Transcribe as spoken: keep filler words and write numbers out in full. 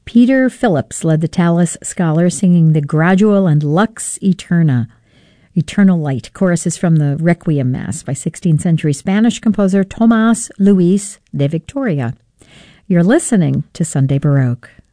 Peter Phillips led the Tallis Scholars, singing the Gradual and Lux Eterna, Eternal Light. Chorus is from the Requiem Mass by sixteenth century Spanish composer Tomás Luis de Victoria. You're listening to Sunday Baroque.